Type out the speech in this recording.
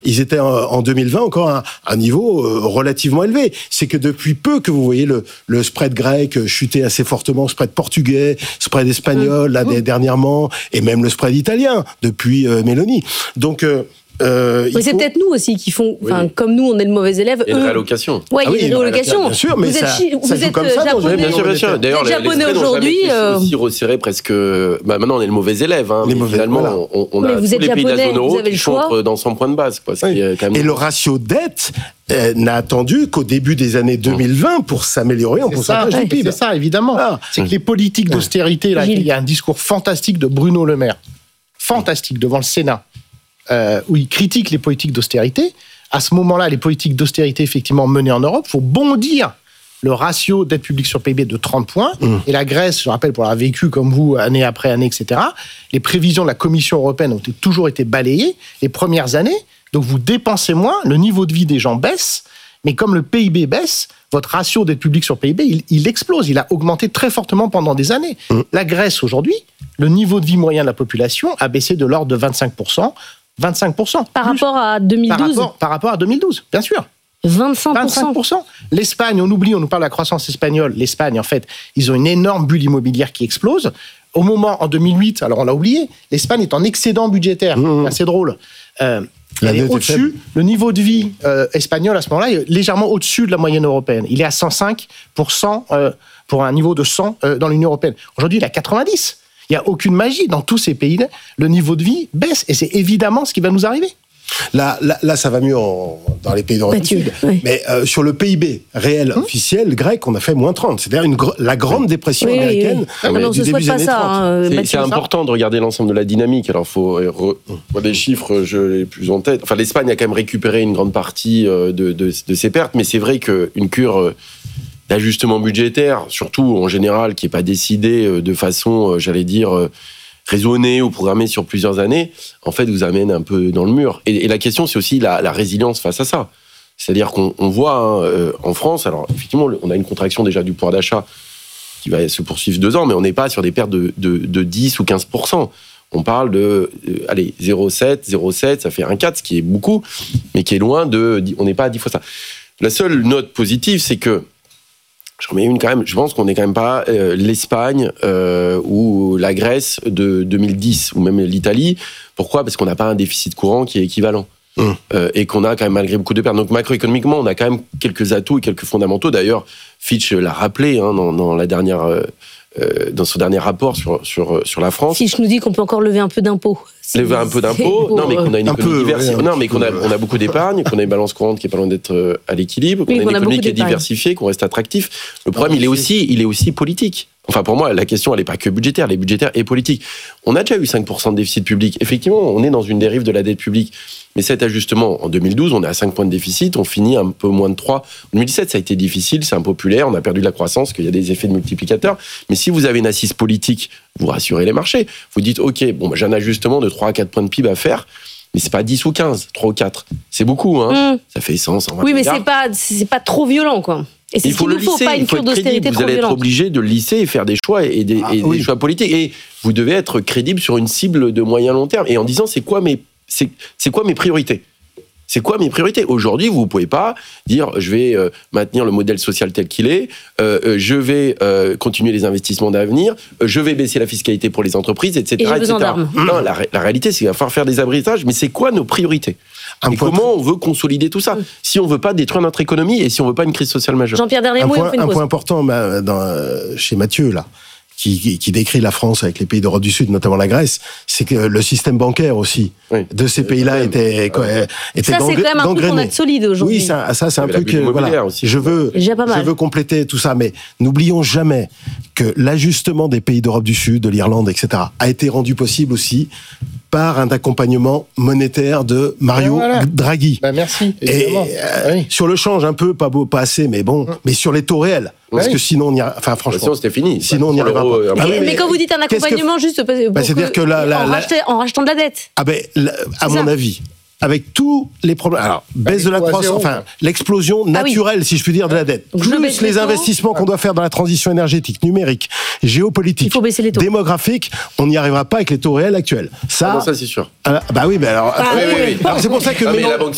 Ils étaient en 2020 encore à un niveau relativement élevé. C'est que depuis peu que vous voyez le spread grec chuter assez fortement, spread portugais, spread espagnol, là, dernièrement, et même le spread italien depuis Meloni. Donc, mais c'est peut-être nous aussi qui font, comme nous, on est le mauvais élève. Il y a une réallocation. Oui, il y a une réallocation. Bien sûr, mais vous êtes comme ça, japonais. Bien sûr. D'ailleurs, les japonais aujourd'hui. Aussi resserré presque. Maintenant, on est le mauvais élève. Les mauvais, finalement, voilà. on a tous les pays de la zone euro qui sont dans son point de base. Quoi, oui. Et le ratio dette n'a attendu qu'au début des années 2020 pour s'améliorer en pourcentage du PIB. C'est ça, évidemment. C'est que les politiques d'austérité, là, il y a un discours fantastique de Bruno Le Maire, fantastique, devant le Sénat, où il critique les politiques d'austérité. À ce moment-là, les politiques d'austérité effectivement menées en Europe, il faut bondir le ratio dette publique sur PIB de 30 points. Et la Grèce, je rappelle, pour l'avoir vécu comme vous, année après année, etc., les prévisions de la Commission européenne ont toujours été balayées les premières années. Donc vous dépensez moins, le niveau de vie des gens baisse, mais comme le PIB baisse, votre ratio dette publique sur PIB, il explose. Il a augmenté très fortement pendant des années. La Grèce, aujourd'hui, le niveau de vie moyen de la population a baissé de l'ordre de 25%. 25%. Par rapport à 2012 Par rapport à 2012, bien sûr. 25%. L'Espagne, on nous parle de la croissance espagnole. L'Espagne, en fait, ils ont une énorme bulle immobilière qui explose. Au moment, en 2008, alors on l'a oublié, l'Espagne est en excédent budgétaire. C'est drôle. Elle est au-dessus. Le niveau de vie espagnol, à ce moment-là, est légèrement au-dessus de la moyenne européenne. Il est à 105% pour un niveau de 100 dans l'Union européenne. Aujourd'hui, il est à 90%. Il n'y a aucune magie. Dans tous ces pays-là, le niveau de vie baisse. Et c'est évidemment ce qui va nous arriver. Là, ça va mieux dans les pays d'Europe du Sud. Oui. Mais sur le PIB réel officiel grec, on a fait moins 30. C'est-à-dire la grande dépression américaine du début des années 30. C'est important de regarder l'ensemble de la dynamique. Alors, il faut des chiffres, je l'ai plus en tête. Enfin, l'Espagne a quand même récupéré une grande partie de ses pertes. Mais c'est vrai qu'une cure d'ajustement budgétaire, surtout en général, qui n'est pas décidée de façon, raisonnée ou programmée sur plusieurs années, en fait, vous amène un peu dans le mur. Et la question, c'est aussi la résilience face à ça. C'est-à-dire qu'on voit en France, alors effectivement, on a une contraction déjà du pouvoir d'achat qui va se poursuivre 2 ans, mais on n'est pas sur des pertes de 10 ou 15%. On parle de 0,7, ça fait 1,4, ce qui est beaucoup, mais qui est loin on n'est pas à 10 fois ça. La seule note positive, c'est que j'en mets une quand même. Je pense qu'on n'est quand même pas l'Espagne ou la Grèce de 2010 ou même l'Italie. Pourquoi ? Parce qu'on n'a pas un déficit courant qui est équivalent. Et qu'on a quand même malgré beaucoup de pertes. Donc macroéconomiquement, on a quand même quelques atouts et quelques fondamentaux. D'ailleurs, Fitch l'a rappelé dans la dernière... dans son dernier rapport sur la France. Fitch nous dit qu'on peut encore lever un peu d'impôts. Lever un peu d'impôts, non mais qu'on a une économie diversifiée, non mais qu'on a beaucoup d'épargne, qu'on a une balance courante qui est pas loin d'être à l'équilibre, qu'on a une économie qui est diversifiée, qu'on reste attractif. Le problème, il est aussi politique. Enfin, pour moi, la question, elle n'est pas que budgétaire, elle est budgétaire et politique. On a déjà eu 5% de déficit public. Effectivement, on est dans une dérive de la dette publique. Mais cet ajustement, en 2012, on est à 5 points de déficit, on finit un peu moins de 3. En 2017, ça a été difficile, c'est impopulaire, on a perdu de la croissance, qu'il y a des effets de multiplicateurs. Mais si vous avez une assise politique, vous rassurez les marchés. Vous dites, OK, j'ai un ajustement de 3 à 4 points de PIB à faire, mais c'est pas 10 ou 15, 3 ou 4. C'est beaucoup, hein. Ça fait 100, 120 Oui, mais milliards. c'est pas trop violent, quoi. Et c'est il faut le lisser, pas une cure d'austérité trop vous allez être violente. obligé de le lisser et faire des choix et des choix politiques. Et vous devez être crédible sur une cible de moyen long terme. Et en disant, c'est quoi mes priorités ? C'est quoi mes priorités ? Aujourd'hui, vous ne pouvez pas dire je vais maintenir le modèle social tel qu'il est, je vais continuer les investissements d'avenir, je vais baisser la fiscalité pour les entreprises, etc. Et j'ai besoin d'armes. Non, la réalité, c'est qu'il va falloir faire des abritages, mais c'est quoi nos priorités ? Et comment on veut consolider tout ça si on ne veut pas détruire notre économie et si on ne veut pas une crise sociale majeure ? Jean-Pierre, dernier mot, un point important chez Mathieu, là, qui décrit la France avec les pays d'Europe du Sud, notamment la Grèce, c'est que le système bancaire aussi de ces pays-là était ça, c'est quand même un truc qu'on a de solide aujourd'hui. Oui, ça c'est un truc. Voilà, aussi. Je veux compléter tout ça, mais n'oublions jamais que l'ajustement des pays d'Europe du Sud, de l'Irlande, etc., a été rendu possible aussi par un accompagnement monétaire de Mario Draghi. Merci. Sur le change, un peu, pas assez, mais bon, mais sur les taux réels. Parce que sinon, on y a, enfin, franchement. Sinon, c'était fini. Sinon, on n'y arrivera pas. Mais quand vous dites un accompagnement, juste c'est-à-dire que en rachetant de la dette. À mon avis, avec tous les problèmes, alors baisse de la croissance, enfin l'explosion naturelle, si je puis dire, de la dette, plus les investissements qu'on doit faire dans la transition énergétique, numérique, géopolitique, démographique, on n'y arrivera pas avec les taux réels actuels. Ça, ça c'est sûr. oui, mais alors, alors c'est pour ça que mais la Banque